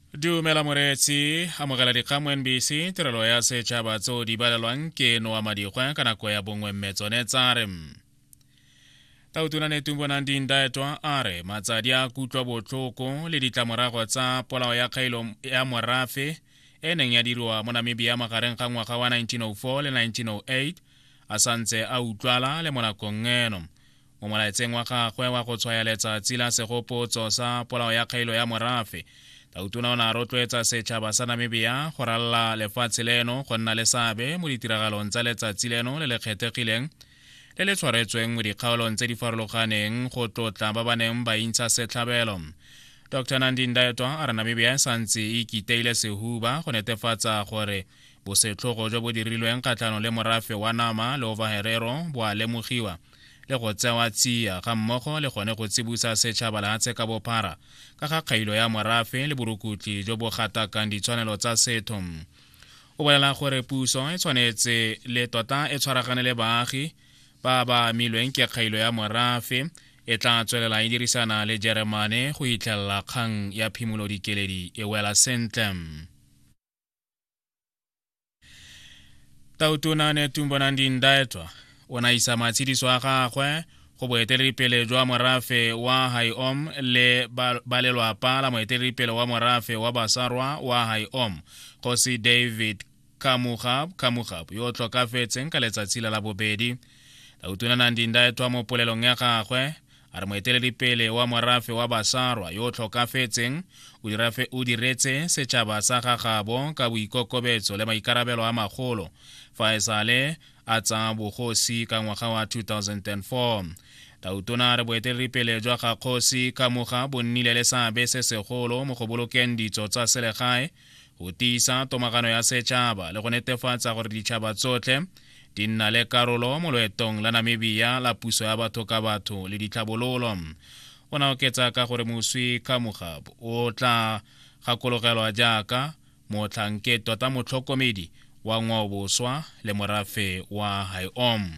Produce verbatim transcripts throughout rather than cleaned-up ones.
Dumela moretsi amogela dikgamo N B C tirelo ya setšhaba tseo di balelwang ke Noa Madikgwe ka nako ya bongwe mmetsone tsare tautona ne tumbonang dindaetwa a re matsadi a kutlwa botlhoko le ditlamorago tsa polao ya kgailo ya morafe e neng ya diriwa mo Namibia magareng ga ngwaga wa nineteen oh four le nineteen oh eight a santse a utlwala le mo nakong eno mo molaetseng wa gagwe wa go tshwaya letsatsi la segopotso sa polao ya kgailo ya morafe tautona o ne a rotloetsa setšhaba sa Namibia go ralala lefatshe leno go nna le seabe mo ditiragalong tsa letsatsi leno le le kgethegileng le le tshwaretsweng mo dikgaolong tse di farologaneng go tlotla ba ba neng ba intsha setlhabelo. Doctor Nandi Ndaitwah a re Namibia santse e ikiteile sehuba go netefatsa gore bosetlhogo jo bo dirilweng kgatlhanong le morafe wa Nama le Ovaherero bo a lemogiwa le go tsewa tsia ga mmogo le gone go tsibusa setšhaba lehatshe ka bophara ka ga kgailo ya morafe le borukutli jo bo gatakang ditshwanelo tsa setho. O bolela gore puso e tshwanetse le tota e tshwaragane le baagi ba ba milweng ke kgailo ya morafe e tla tswelela e dirisana le Jeremane go itlhella kgang ya phimolo dikeledi e wela sentle. Tautona ne tumbonang dindaetwa o na isa matshidiso a gagwe go boeteledipele jwa morafe wa Haiom le balelwapa la moeteledipele wa morafe wa Basarwa wa Haiom Kgosi David Kamugab Kamugab yo tlhokafetseng ka letsatsi la bobedi. Tautona Nandi Ndaitwah mo polelong ya gagwe a re moeteledipele wa morafe wa Basarwa yo tlhokafetseng o diretse setšhaba sa gagabo ka boikokobetso le maikarabelo a magolo fa e sale a tsa bogosi ka ngwaga wa two thousand four. Tautona a re boeteledipele jwa ga Kgosi Kamugab bo nnile le seabe se segolo mo go bolokeng ditso tsa selegae go tiisa tomagano ya setšhaba le go netefatsa gore ditšhaba tsotlhe di nna le karolo mo loetong la Namibia la puso ya batho ka batho le ditlhabololo. O na oketsa ka gore moswi Kamugab o tla gakologelwa jaaka motlhanke tota motlhokomedi wa ngwaoboswa le morafe wa Haiom.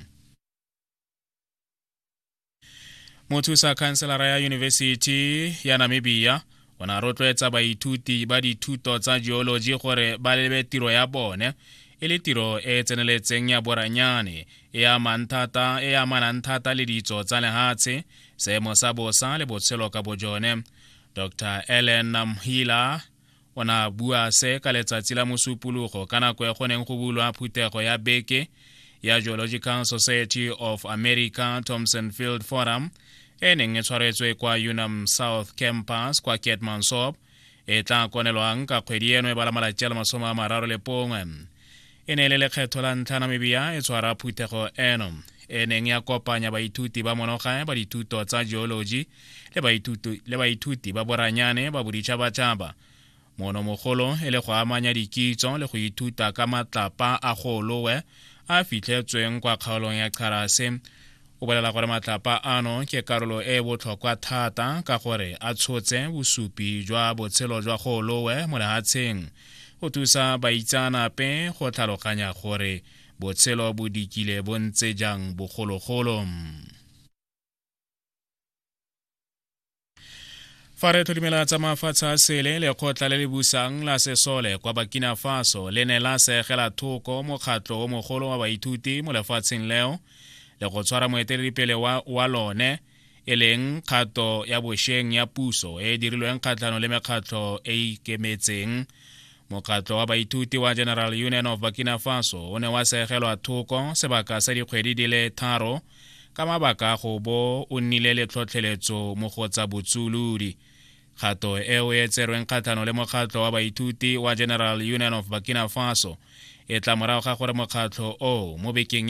Mothusa khanselara ya University ya Namibia o na rotloetsa baithuti ba dithuto tsa geology gore ba lebe tiro ya bone e le tiro e tseneletseng ya boranyane e amanthata e amanang thata le ditso tsa lehatshe seemo sa bosa le botshelo ka bojone. Doctor Ellen Namhila o na bua se ka letsatsi la mosupologo ka nako e go neng go bulwa phutego ya beke ya Geological Society of America Thompson Field Forum e neng e tshwaretswe kwa UNAM South Campus kwa Keetmanshoop e tla konelwang ka kgwedi eno e bala malatsi a le masome a mararo le bongwe. E ne le lekgetho la ntlha Namibia e tshwara phutego eno e neng ya kopanya baithuti ba monogae ba dithuto tsa geology le baithuti le baithuti ba boranyane ba boditšhabatšhaba mono mogolo e le go amanya dikitso le go ithuta ka matlapa a golowe a fitlhetsweng kwa kgaolong ya Xarase. O bolela gore matlapa ano ke karolo e botlhokwa thata ka gore a tshotse bosupi jwa botshelo jwa golowe mo lehatsheng go thusa baitsanape go tlhaloganya gore botshelo bo dikile bo ntse jang bogologolo. Fa re tlhodimela tsa mafatshe a sele lekgotla le le busang la sesole kwa Burkina Faso le ne la segela thoko mokgatlo o mogolo wa baithuti mo lefatsheng leo le go tshwara moeteledipele wa, wa lone e leng kgato ya bošeng ya puso e dirilweng kgatlhano le mekgatlo e ikemetseng. Mokgatlo wa baithuti wa General Union of Burkina Faso o ne wa segelwa thoko sebaka sa dikgwedi di le tharo ka mabaka go bo o nnile le tlhotlheletso mo go tsa botsuludi. Kgato eo e tserweng kgatlhano le mokgatlo wa baithuti wa General Union of Burkina Faso e tla morago ga gore mokgatlo o mo bekeng